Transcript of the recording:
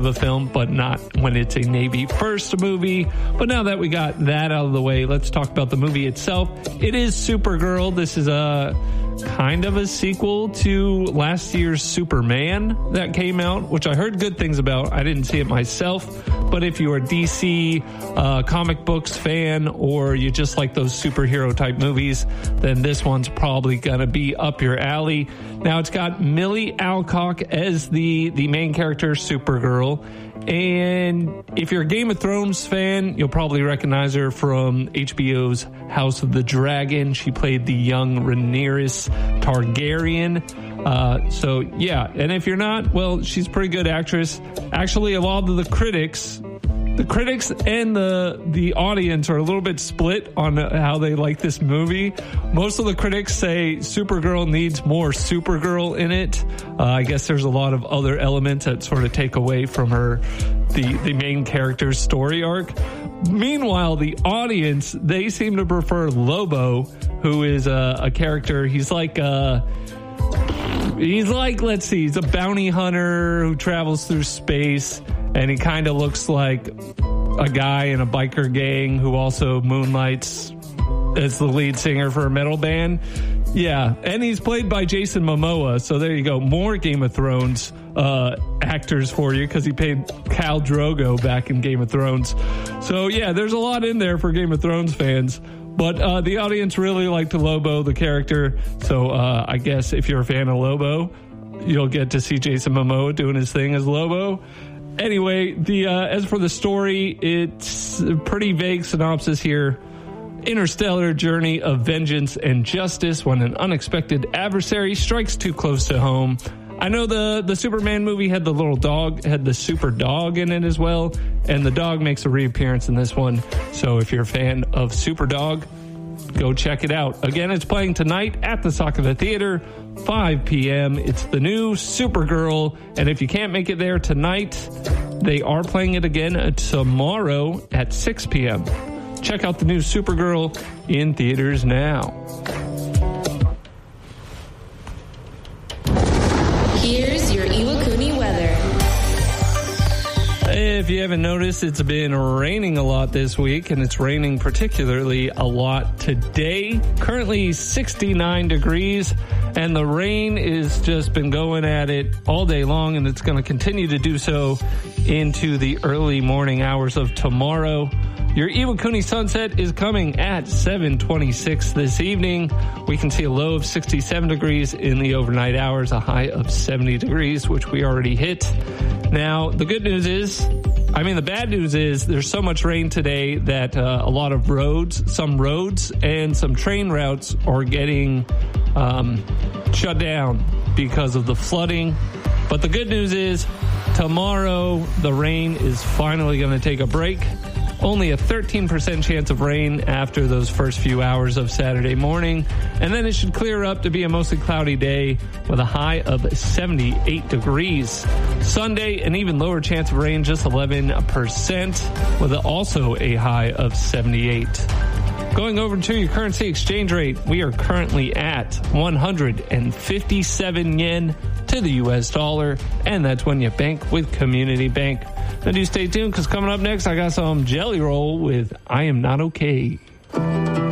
a film, but not when it's a Navy first movie. But now that we got that out of the way, let's talk about the movie itself. It is Supergirl. This is a kind of a sequel to last year's Superman that came out, which I heard good things about. I didn't see it myself, but if you're a DC comic books fan, or you just like those superhero type movies, then this one's probably gonna be up your alley. Now, it's got Millie Alcock as the main character, Supergirl. And if you're a Game of Thrones fan, you'll probably recognize her from HBO's House of the Dragon. She played the young Rhaenyra Targaryen. So, yeah. And if you're not, well, she's a pretty good actress. Actually, a lot of the critics and the audience are a little bit split on how they like this movie. Most of the critics say Supergirl needs more Supergirl in it. I guess there's a lot of other elements that sort of take away from the main character's story arc. Meanwhile, the audience, they seem to prefer Lobo, who is a character. He's like, let's see, he's a bounty hunter who travels through space, and he kind of looks like a guy in a biker gang who also moonlights as the lead singer for a metal band. Yeah, and he's played by Jason Momoa, so there you go. More Game of Thrones actors for you, because he played Khal Drogo back in Game of Thrones. So yeah, there's a lot in there for Game of Thrones fans. But the audience really liked Lobo, the character. So I guess if you're a fan of Lobo, you'll get to see Jason Momoa doing his thing as Lobo. Anyway, as for the story, it's a pretty vague synopsis here. Interstellar journey of vengeance and justice when an unexpected adversary strikes too close to home. I know the Superman movie had the little dog, had the super dog in it as well, and the dog makes a reappearance in this one. So if you're a fan of Super Dog, go check it out. Again, it's playing tonight at the Sakata Theater, 5 p.m. It's the new Supergirl, and if you can't make it there tonight, they are playing it again tomorrow at 6 p.m. Check out the new Supergirl in theaters now. Here's your Iwakuni weather. If you haven't noticed, it's been raining a lot this week, and it's raining particularly a lot today. Currently 69 degrees, and the rain has just been going at it all day long, and it's going to continue to do so into the early morning hours of tomorrow. Your Iwakuni sunset is coming at 7:26 this evening. We can see a low of 67 degrees in the overnight hours, a high of 70 degrees, which we already hit. Now, the bad news is there's so much rain today that a lot of some roads and some train routes are getting shut down because of the flooding. But the good news is tomorrow the rain is finally going to take a break. Only a 13% chance of rain after those first few hours of Saturday morning. And then it should clear up to be a mostly cloudy day with a high of 78 degrees. Sunday, an even lower chance of rain, just 11%, with also a high of 78. Going over to your currency exchange rate, we are currently at 157 yen to the U.S. dollar, and that's when you bank with Community Bank. Then do stay tuned, because coming up next, I got some Jelly Roll with I Am Not Okay.